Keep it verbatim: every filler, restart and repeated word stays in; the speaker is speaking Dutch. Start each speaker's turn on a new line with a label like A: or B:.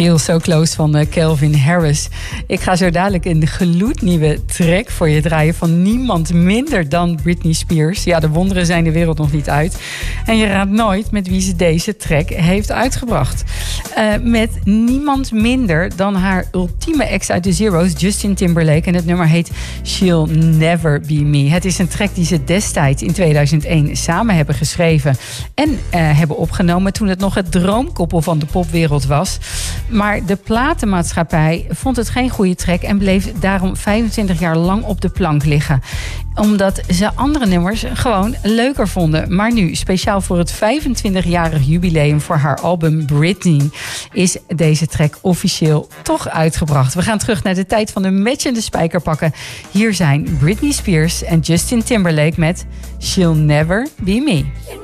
A: Feel So Close van uh, Calvin Harris. Ik ga zo dadelijk een gloednieuwe track voor je draaien van niemand minder dan Britney Spears. Ja, de wonderen zijn de wereld nog niet uit. En je raadt nooit met wie ze deze track heeft uitgebracht. Uh, met niemand minder dan haar ultieme ex uit de Zero's, Justin Timberlake. En het nummer heet She'll Never Be Me. Het is een track die ze destijds in tweeduizend één samen hebben geschreven en uh, hebben opgenomen toen het nog het droomkoppel van de popwereld was. Maar de platenmaatschappij vond het geen goede track en bleef daarom vijfentwintig jaar lang op de plank liggen. Omdat ze andere nummers gewoon leuker vonden. Maar nu, speciaal voor het vijfentwintigjarig jubileum voor haar album Britney, is deze track officieel toch uitgebracht. We gaan terug naar de tijd van de matchende spijkerpakken. Hier zijn Britney Spears en Justin Timberlake met She'll Never Be Me.